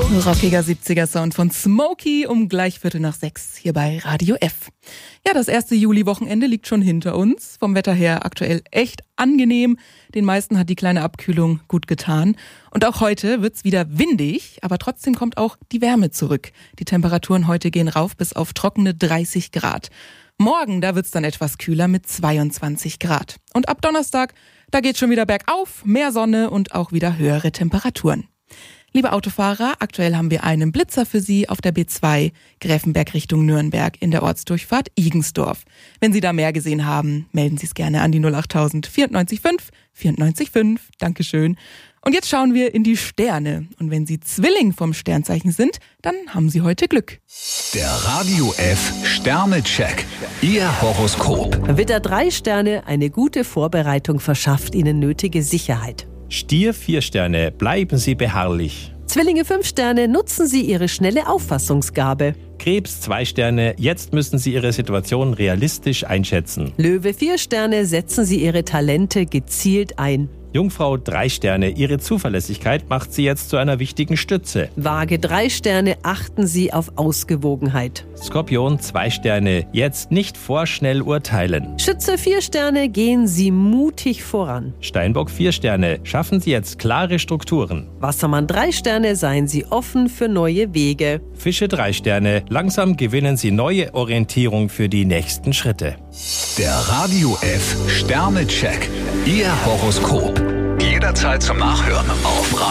Rockiger 70er-Sound von Smokey um gleich 5:45 hier bei Radio F. Ja, das erste Juli-Wochenende liegt schon hinter uns. Vom Wetter her aktuell echt angenehm. Den meisten hat die kleine Abkühlung gut getan. Und auch heute wird's wieder windig, aber trotzdem kommt auch die Wärme zurück. Die Temperaturen heute gehen rauf bis auf trockene 30 Grad. Morgen, da wird's dann etwas kühler mit 22 Grad. Und ab Donnerstag, da geht's schon wieder bergauf, mehr Sonne und auch wieder höhere Temperaturen. Liebe Autofahrer, aktuell haben wir einen Blitzer für Sie auf der B2 Gräfenberg Richtung Nürnberg in der Ortsdurchfahrt Igensdorf. Wenn Sie da mehr gesehen haben, melden Sie es gerne an die 08000 94 5 94 5. Dankeschön. Und jetzt schauen wir in die Sterne. Und wenn Sie Zwilling vom Sternzeichen sind, dann haben Sie heute Glück. Der Radio F Sternecheck. Ihr Horoskop. Widder 3 Sterne, eine gute Vorbereitung verschafft Ihnen nötige Sicherheit. Stier 4 Sterne, bleiben Sie beharrlich. Zwillinge 5 Sterne, nutzen Sie Ihre schnelle Auffassungsgabe. Krebs 2 Sterne, jetzt müssen Sie Ihre Situation realistisch einschätzen. Löwe 4 Sterne, setzen Sie Ihre Talente gezielt ein. Jungfrau 3 Sterne, Ihre Zuverlässigkeit macht Sie jetzt zu einer wichtigen Stütze. Waage 3 Sterne, achten Sie auf Ausgewogenheit. Skorpion 2 Sterne, jetzt nicht vorschnell urteilen. Schütze 4 Sterne, gehen Sie mutig voran. Steinbock 4 Sterne, schaffen Sie jetzt klare Strukturen. Wassermann 3 Sterne, seien Sie offen für neue Wege. Fische 3 Sterne, langsam gewinnen Sie neue Orientierung für die nächsten Schritte. Der Radio F Sternecheck. Ihr Horoskop. Jederzeit zum Nachhören auf